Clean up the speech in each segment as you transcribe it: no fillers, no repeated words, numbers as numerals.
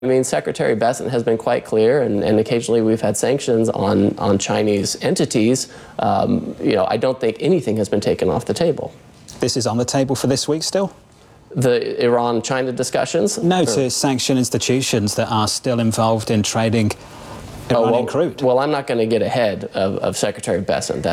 I mean, Secretary Bessent has been quite clear, and occasionally we've had sanctions on Chinese entities. I don't think anything has been taken off the table. This is on the table for this week still? The Iran-China discussions? No, to sanction institutions that are still involved in trading Iranian crude. Well, I'm not going to get ahead of Secretary Bessent.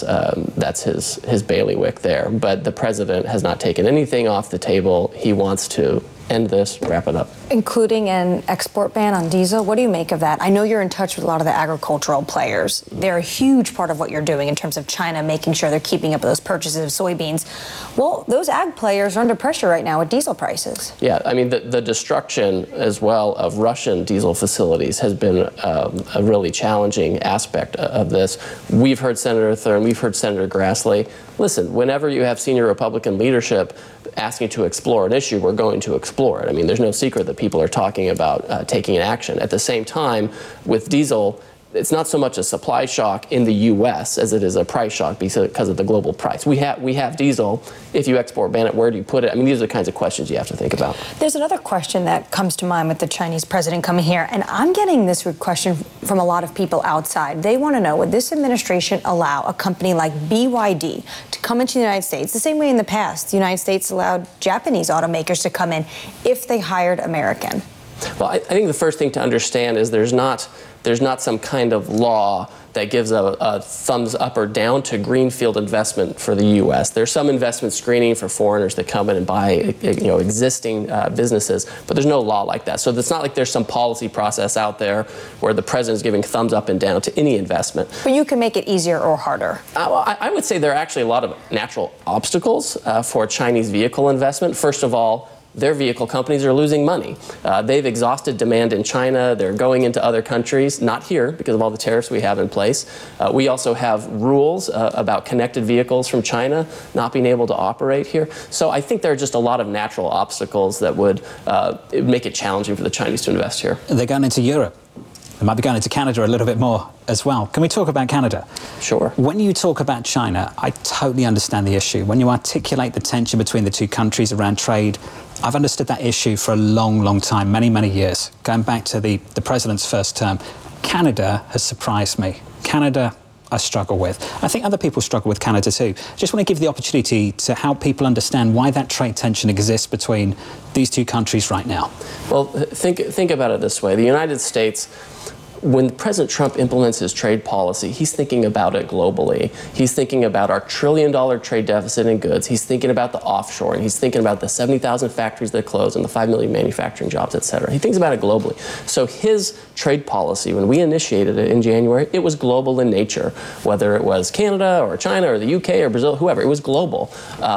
That's his bailiwick there. But the president has not taken anything off the table. He wants to end this, wrap it up. Including an export ban on diesel. What do you make of that? I know you're in touch with a lot of the agricultural players. They're a huge part of what you're doing in terms of China making sure they're keeping up with those purchases of soybeans. Well, those ag players are under pressure right now with diesel prices. Yeah, I mean, the destruction as well of Russian diesel facilities has been a really challenging aspect of this. We've heard Senator Thurm, we've heard Senator Grassley. Listen, whenever you have senior Republican leadership asking to explore an issue, we're going to explore it. I mean, there's no secret that people are talking about taking action. At the same time, with diesel, it's not so much a supply shock in the U.S. as it is a price shock because of the global price. We have diesel. If you export ban it, where do you put it? I mean, these are the kinds of questions you have to think about. There's another question that comes to mind with the Chinese president coming here, and I'm getting this question from a lot of people outside. They want to know, would this administration allow a company like BYD to come into the United States the same way in the past the United States allowed Japanese automakers to come in if they hired American? Well, I think the first thing to understand is there's not some kind of law that gives a thumbs up or down to greenfield investment for the U.S. There's some investment screening for foreigners that come in and buy existing businesses, but there's no law like that. So it's not like there's some policy process out there where the president is giving thumbs up and down to any investment. But you can make it easier or harder. I would say there are actually a lot of natural obstacles for Chinese vehicle investment. First of all, their vehicle companies are losing money. They've exhausted demand in China. They're going into other countries, not here because of all the tariffs we have in place. We also have rules about connected vehicles from China not being able to operate here. So I think there are just a lot of natural obstacles that would make it challenging for the Chinese to invest here. They're going into Europe. They might be going into Canada a little bit more as well. Can we talk about Canada? Sure. When you talk about China, I totally understand the issue. When you articulate the tension between the two countries around trade, I've understood that issue for a long, long time, many, many years, going back to the president's first term. Canada has surprised me. Canada, I struggle with. I think other people struggle with Canada too. Just want to give the opportunity to help people understand why that trade tension exists between these two countries right now. Well, think about it this way. The United States, when President Trump implements his trade policy, he's thinking about it globally. He's thinking about our $1 trillion trade deficit in goods. He's thinking about the offshoring. He's thinking about the 70,000 factories that closed and the 5 million manufacturing jobs, et cetera. He thinks about it globally. So his trade policy, when we initiated it in January, it was global in nature, whether it was Canada or China or the UK or Brazil, whoever, it was global.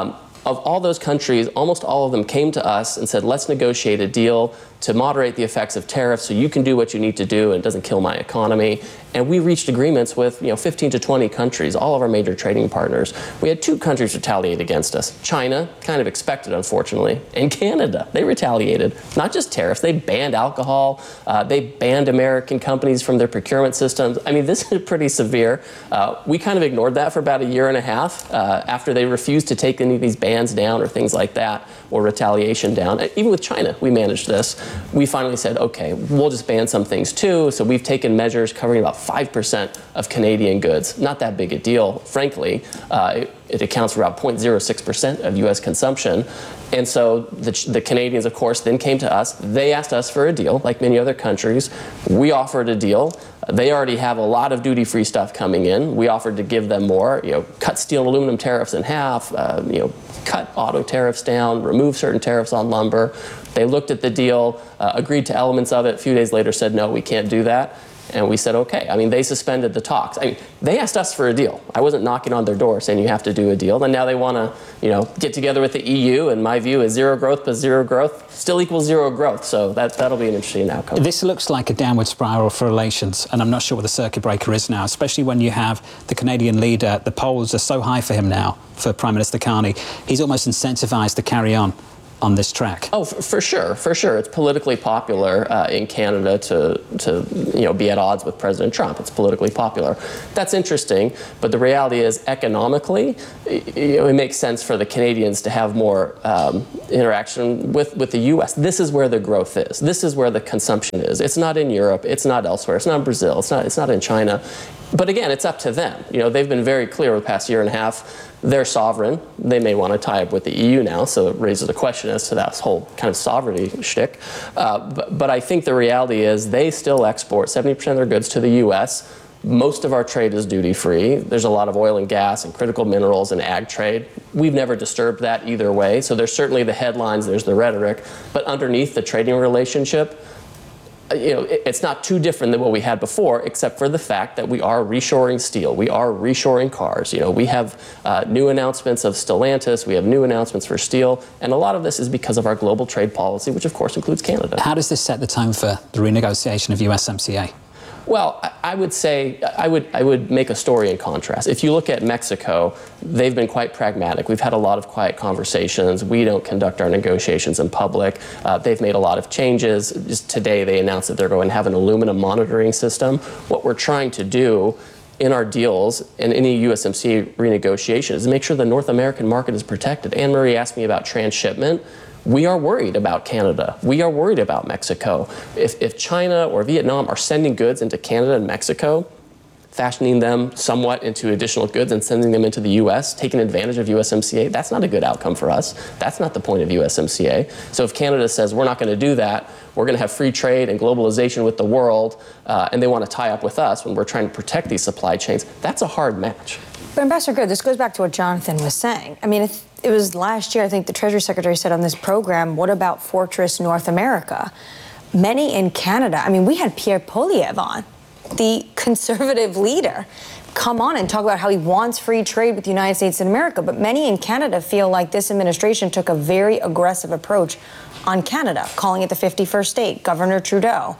Of all those countries, almost all of them came to us and said, let's negotiate a deal to moderate the effects of tariffs so you can do what you need to do and it doesn't kill my economy. And we reached agreements with 15 to 20 countries, all of our major trading partners. We had 2 countries retaliate against us. China, kind of expected, unfortunately, and Canada. They retaliated. Not just tariffs, they banned alcohol. They banned American companies from their procurement systems. I mean, this is pretty severe. We kind of ignored that for about a year and a half after they refused to take any of these bans down or things like that, or retaliation down. Even with China, we managed this. We finally said, okay, we'll just ban some things too. So we've taken measures covering about 5% of Canadian goods. Not that big a deal, frankly. It accounts for about 0.06% of U.S. consumption. And so the Canadians, of course, then came to us. They asked us for a deal, like many other countries. We offered a deal. They already have a lot of duty-free stuff coming in. We offered to give them more, cut steel and aluminum tariffs in half, cut auto tariffs down, remove certain tariffs on lumber. They looked at the deal, agreed to elements of it. A few days later said, no, we can't do that. And we said, okay. I mean, they suspended the talks. I mean, they asked us for a deal. I wasn't knocking on their door saying you have to do a deal. And now they want to, get together with the EU. And my view is zero growth plus zero growth still equals zero growth. So that'll be an interesting outcome. This looks like a downward spiral for relations. And I'm not sure what the circuit breaker is now, especially when you have the Canadian leader. The polls are so high for him now, for Prime Minister Carney. He's almost incentivized to carry on. on this track? Oh, for sure. It's politically popular in Canada to be at odds with President Trump. It's politically popular. That's interesting, but the reality is economically, it makes sense for the Canadians to have more interaction with the U.S. This is where the growth is. This is where the consumption is. It's not in Europe. It's not elsewhere. It's not in Brazil. It's not in China. But again, it's up to them. They've been very clear over the past year and a half. They're sovereign. They may want to tie up with the EU now, so it raises a question as to that whole kind of sovereignty shtick. But I think the reality is they still export 70% of their goods to the U.S. Most of our trade is duty-free. There's a lot of oil and gas and critical minerals and ag trade. We've never disturbed that either way. So there's certainly the headlines, there's the rhetoric, but underneath the trading relationship, it's not too different than what we had before, except for the fact that we are reshoring steel. We are reshoring cars. We have new announcements of Stellantis. We have new announcements for steel. And a lot of this is because of our global trade policy, which of course includes Canada. How does this set the tone for the renegotiation of USMCA? Well, I would say I would make a story in contrast. If you look at Mexico, they've been quite pragmatic. We've had a lot of quiet conversations. We don't conduct our negotiations in public. They've made a lot of changes. Just today, they announced that they're going to have an aluminum monitoring system. What we're trying to do in our deals and any USMCA renegotiation is make sure the North American market is protected. Anne Marie asked me about transshipment. We are worried about Canada. We are worried about Mexico. If China or Vietnam are sending goods into Canada and Mexico, fashioning them somewhat into additional goods and sending them into the U.S., taking advantage of USMCA, that's not a good outcome for us. That's not the point of USMCA. So if Canada says we're not going to do that, we're going to have free trade and globalization with the world, and they want to tie up with us when we're trying to protect these supply chains, that's a hard match. But Ambassador Good, this goes back to what Jonathan was saying. I mean, it was last year, I think the Treasury Secretary said on this program, what about Fortress North America? Many in Canada, I mean, we had Pierre Poilievre on, the conservative leader, come on and talk about how he wants free trade with the United States and America. But many in Canada feel like this administration took a very aggressive approach on Canada, calling it the 51st state, Governor Trudeau.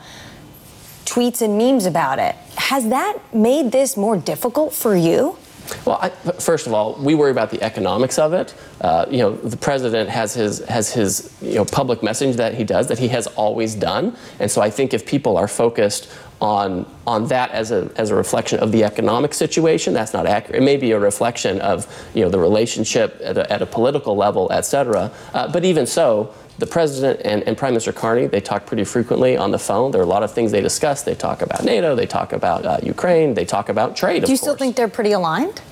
Tweets and memes about it. Has that made this more difficult for you? Well, first of all, we worry about the economics of it. The president has his public message that he does, that he has always done. And so I think if people are focused on that as a reflection of the economic situation, that's not accurate. It may be a reflection of the relationship at a political level, et cetera. But even so, the president and Prime Minister Carney, they talk pretty frequently on the phone. There are a lot of things they discuss. They talk about NATO, they talk about Ukraine, they talk about trade, Do you still think they're pretty aligned?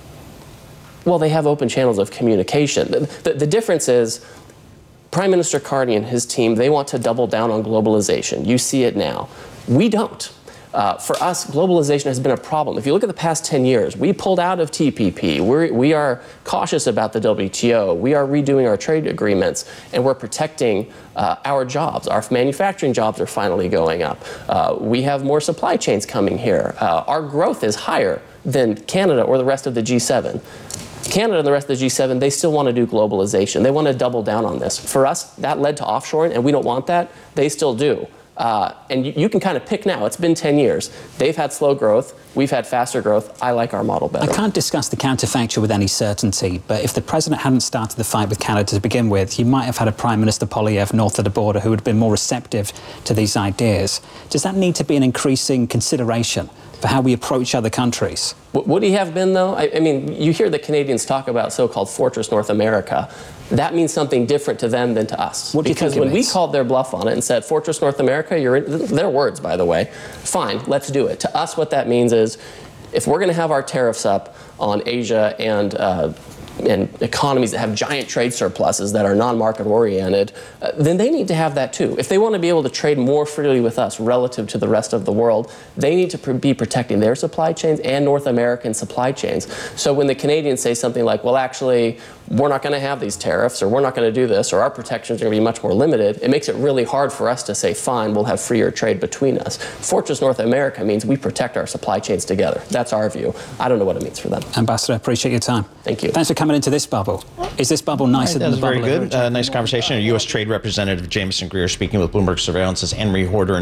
Well, they have open channels of communication. The difference is Prime Minister Carney and his team, they want to double down on globalization. You see it now. We don't. For us, globalization has been a problem. If you look at the past 10 years, we pulled out of TPP. We are cautious about the WTO. We are redoing our trade agreements, and we're protecting our jobs. Our manufacturing jobs are finally going up. We have more supply chains coming here. Our growth is higher than Canada or the rest of the G7. Canada and the rest of the G7, they still want to do globalization. They want to double down on this. For us, that led to offshoring, and we don't want that. They still do. And you can kind of pick now. It's been 10 years. They've had slow growth. We've had faster growth. I like our model better. I can't discuss the counterfactual with any certainty, but if the president hadn't started the fight with Canada to begin with, you might have had a Prime Minister Poilievre north of the border who would have been more receptive to these ideas. Does that need to be an increasing consideration for how we approach other countries? Would he have been, though? I mean, you hear the Canadians talk about so-called Fortress North America. That means something different to them than to us. What do you think it Because when we means? called their bluff on it and said, Fortress North America, you're in, their words, by the way, fine, let's do it. To us, what that means is if we're going to have our tariffs up on Asia and economies that have giant trade surpluses that are non-market oriented, then they need to have that too. If they want to be able to trade more freely with us relative to the rest of the world, they need to be protecting their supply chains and North American supply chains. So when the Canadians say something like, well, actually, we're not going to have these tariffs, or we're not going to do this, or our protections are going to be much more limited, it makes it really hard for us to say, fine, we'll have freer trade between us. Fortress North America means we protect our supply chains together. That's our view. I don't know what it means for them. Ambassador, appreciate your time. Thank you. Thanks for coming into this bubble. Is this bubble nicer That than was the bubble? very good. Nice conversation. U.S. Trade Representative Jameson Greer speaking with Bloomberg Surveillance's Anne Marie Horder. And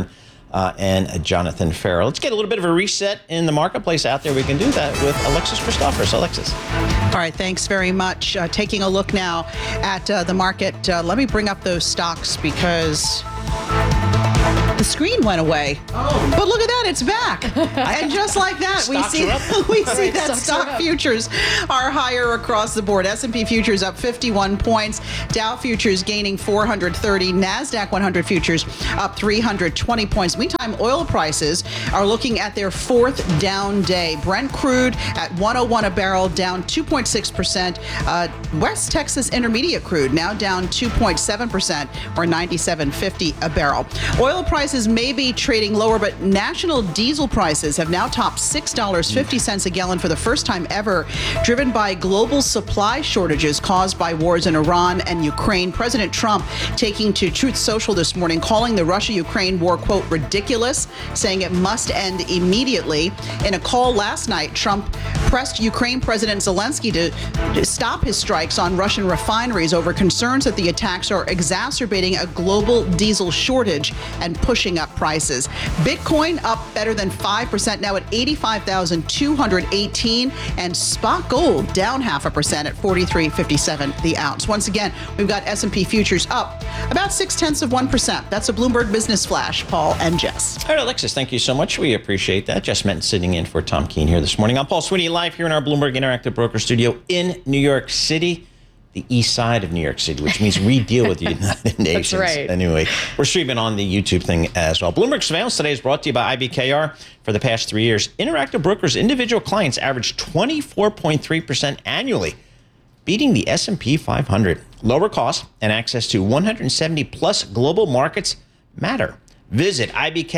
and Jonathan Farrell. Let's get a little bit of a reset in the marketplace out there. We can do that with Alexis Christophers. Alexis. All right, thanks very much. Taking a look now at the market. Let me bring up those stocks because the screen went away. Oh. But look at that, it's back. And just like that, we see that stock futures are higher across the board. S&P futures up 51 points. Dow futures gaining 430. NASDAQ 100 futures up 320 points. Meantime, oil prices are looking at their fourth down day. Brent crude at 101 a barrel, down 2.6%. West Texas Intermediate crude now down 2.7%, or 97.50 a barrel. Oil prices may be trading lower, but national diesel prices have now topped $6.50 a gallon for the first time ever, driven by global supply shortages caused by wars in Iran and Ukraine. President Trump taking to Truth Social this morning, calling the Russia-Ukraine war, quote, ridiculous, saying it must end immediately. In a call last night, Trump pressed Ukraine President Zelensky to stop his strikes on Russian refineries over concerns that the attacks are exacerbating a global diesel shortage and pushing up prices. Bitcoin up better than 5%, now at 85,218, and spot gold down 0.5% at 43.57 the ounce. Once again, we've got S&P futures up about 0.6%. That's a Bloomberg Business Flash. Paul and Jess. All right, Alexis, thank you so much. We appreciate that. Jess Menton sitting in for Tom Keene here this morning. I'm Paul Sweeney, live here in our Bloomberg Interactive Broker studio in New York City, the east side of New York City, which means we deal with the United Nations. That's right. Anyway, we're streaming on the YouTube thing as well. Bloomberg Surveillance today is brought to you by IBKR. For the past 3 years, Interactive Brokers' individual clients averaged 24.3% annually, beating the S&P 500. Lower costs and access to 170 plus global markets matter. Visit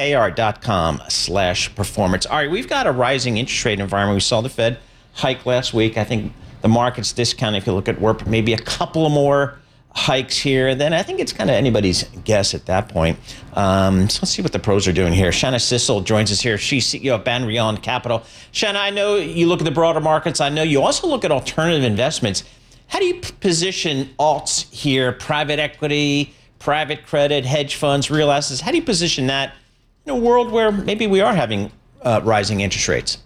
ibkr.com/performance. All right, we've got a rising interest rate environment. We saw the Fed hike last week. I think the market's discounted, if you look at Warp, maybe a couple of more hikes here. Then I think it's kind of anybody's guess at that point. So let's see what the pros are doing here. Shanna Sissel joins us here. She's CEO of Banrion Capital. Shanna, I know you look at the broader markets. I know you also look at alternative investments. How do you position alts here, private equity, private credit, hedge funds, real assets? How do you position that in a world where maybe we are having rising interest rates?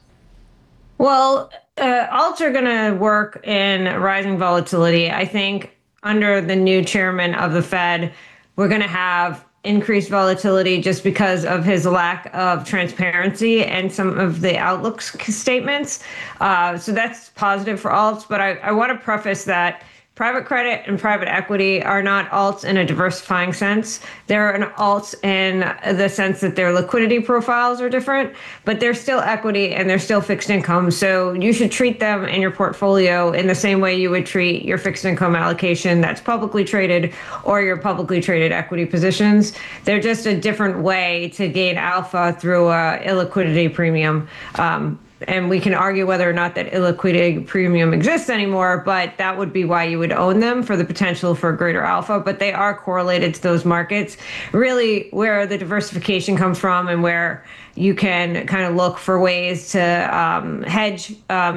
Well, alts are going to work in rising volatility. I think under the new chairman of the Fed, we're going to have increased volatility just because of his lack of transparency and some of the outlook statements. So that's positive for alts. But I want to preface that private credit and private equity are not alts in a diversifying sense. They're an alts in the sense that their liquidity profiles are different, but they're still equity and they're still fixed income. So you should treat them in your portfolio in the same way you would treat your fixed income allocation that's publicly traded or your publicly traded equity positions. They're just a different way to gain alpha through a illiquidity premium. And we can argue whether or not that illiquidity premium exists anymore, but that would be why you would own them, for the potential for greater alpha. But they are correlated to those markets. Really, where the diversification comes from and where you can kind of look for ways to hedge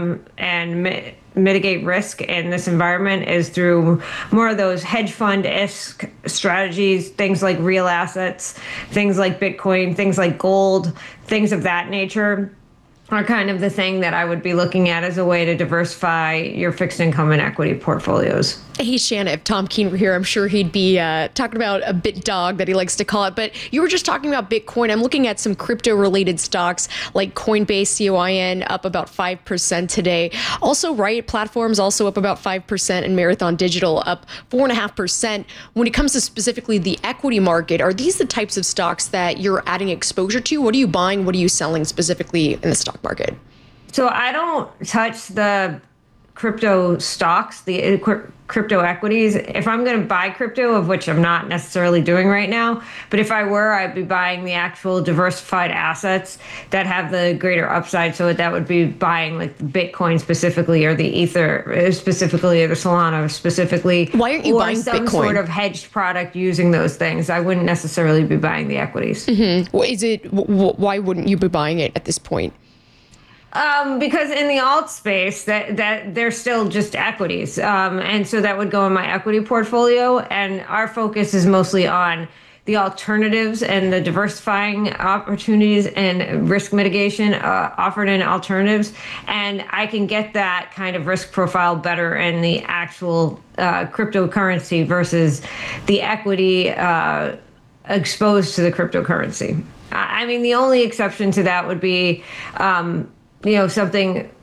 and mitigate risk in this environment is through more of those hedge fund-esque strategies, things like real assets, things like Bitcoin, things like gold, things of that nature are kind of the thing that I would be looking at as a way to diversify your fixed income and equity portfolios. Hey, Shanna, if Tom Keene were here, I'm sure he'd be talking about a BitDog that he likes to call it. But you were just talking about Bitcoin. I'm looking at some crypto-related stocks like Coinbase, COIN, up about 5% today. Also, Riot Platforms also up about 5%, and Marathon Digital up 4.5%. When it comes to specifically the equity market, are these the types of stocks that you're adding exposure to? What are you buying? What are you selling specifically in the stock market? So I don't touch the crypto stocks, the crypto equities. If I'm going to buy crypto, of which I'm not necessarily doing right now, but if I were, I'd be buying the actual diversified assets that have the greater upside. So that would be buying like Bitcoin specifically, or the Ether specifically, or the Solana specifically. Why aren't you buying some Bitcoin? Sort of hedged product using those things. I wouldn't necessarily be buying the equities. Mm-hmm. Why wouldn't you be buying it at this point? Because in the alt space, that they're still just equities, and so that would go in my equity portfolio. And our focus is mostly on the alternatives and the diversifying opportunities and risk mitigation offered in alternatives. And I can get that kind of risk profile better in the actual cryptocurrency versus the equity exposed to the cryptocurrency. I mean, the only exception to that would be, something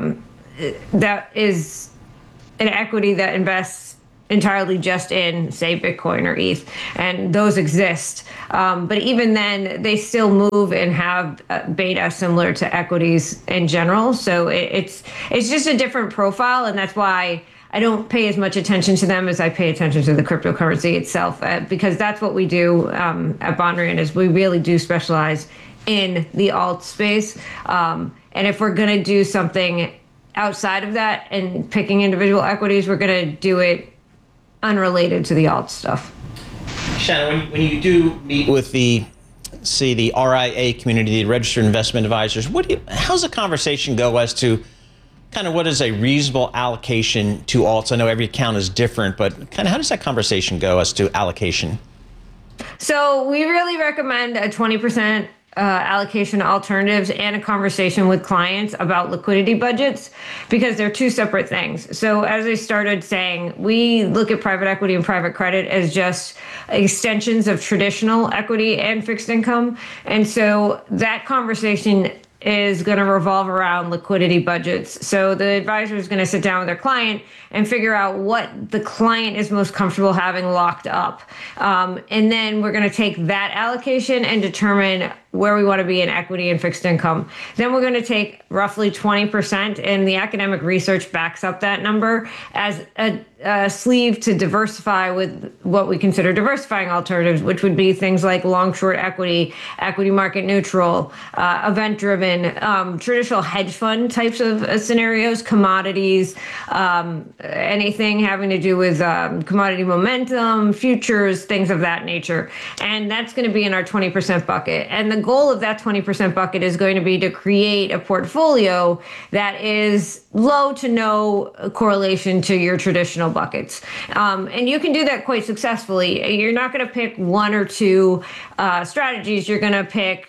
that is an equity that invests entirely just in, say, Bitcoin or ETH, and those exist. But even then, they still move and have beta similar to equities in general. So it's just a different profile, and that's why I don't pay as much attention to them as I pay attention to the cryptocurrency itself, because that's what we do at Bondrian, is we really do specialize in the alt space. And if we're going to do something outside of that and picking individual equities, we're going to do it unrelated to the alt stuff. Shanna, when you do meet with the RIA community, the registered investment advisors, how's the conversation go as to kind of what is a reasonable allocation to alts? I know every account is different, but kind of how does that conversation go as to allocation? So we really recommend a 20% allocation to alternatives and a conversation with clients about liquidity budgets, because they're two separate things. So as I started saying, we look at private equity and private credit as just extensions of traditional equity and fixed income. And so that conversation is going to revolve around liquidity budgets. So the advisor is going to sit down with their client and figure out what the client is most comfortable having locked up. And then we're going to take that allocation and determine where we want to be in equity and fixed income. Then we're going to take roughly 20%, and the academic research backs up that number, as a sleeve to diversify with what we consider diversifying alternatives, which would be things like long short equity, equity market neutral, event driven, traditional hedge fund types of scenarios, commodities, anything having to do with commodity momentum, futures, things of that nature. And that's going to be in our 20% bucket. And the goal of that 20% bucket is going to be to create a portfolio that is low to no correlation to your traditional buckets. And you can do that quite successfully. You're not going to pick one or two strategies. You're going to pick,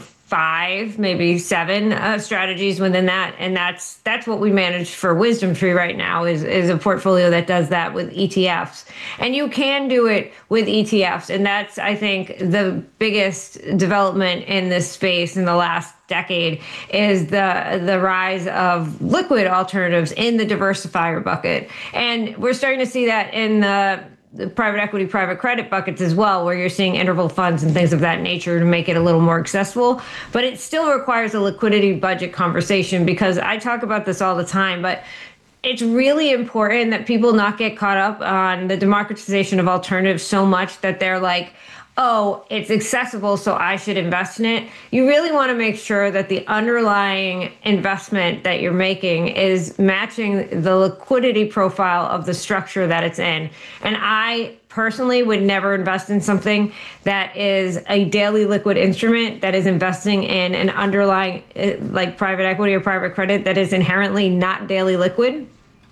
5, maybe 7 strategies within that. And that's what we manage for WisdomTree right now is a portfolio that does that with ETFs. And you can do it with ETFs. And that's, I think, the biggest development in this space in the last decade is the rise of liquid alternatives in the diversifier bucket. And we're starting to see that in the private equity, private credit buckets as well, where you're seeing interval funds and things of that nature to make it a little more accessible. But it still requires a liquidity budget conversation, because I talk about this all the time, but it's really important that people not get caught up on the democratization of alternatives so much that they're like, oh, it's accessible, so I should invest in it. You really want to make sure that the underlying investment that you're making is matching the liquidity profile of the structure that it's in. And I personally would never invest in something that is a daily liquid instrument that is investing in an underlying, like private equity or private credit, that is inherently not daily liquid.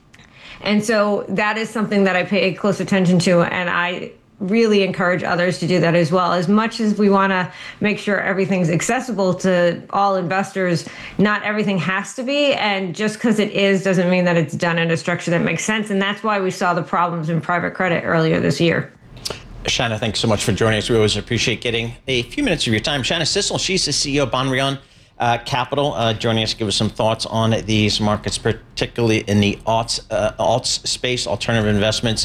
And so that is something that I pay close attention to, and I really encourage others to do that as well. As much as we want to make sure everything's accessible to all investors, not everything has to be. And just because it is doesn't mean that it's done in a structure that makes sense. And that's why we saw the problems in private credit earlier this year. Shanna, thanks so much for joining us. We always appreciate getting a few minutes of your time. Shanna Sissel, she's the CEO of Bondrian Capital, joining us to give us some thoughts on these markets, particularly in the alts space, alternative investments.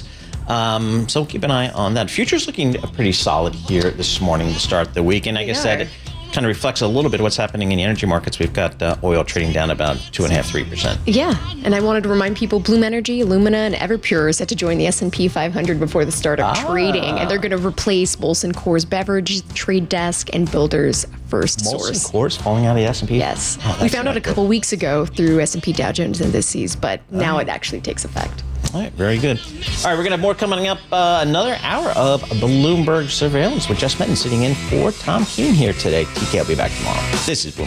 So keep an eye on that. Future's looking pretty solid here this morning to start the week. And I guess that kind of reflects a little bit what's happening in the energy markets. We've got oil trading down about 2.5–3%. Yeah, and I wanted to remind people, Bloom Energy, Illumina, and Everpure are set to join the S&P 500 before the start of trading, and they're going to replace Molson Coors Beverage, Trade Desk, and Builders First Source. Molson Coors falling out of the S&P? Yes. We found out a couple weeks ago through S&P Dow Jones Indices, but now it actually takes effect. All right, very good. All right, we're going to have more coming up. Another hour of Bloomberg Surveillance with Jess Metten sitting in for Tom Keene here today. TK will be back tomorrow. This is Bloomberg.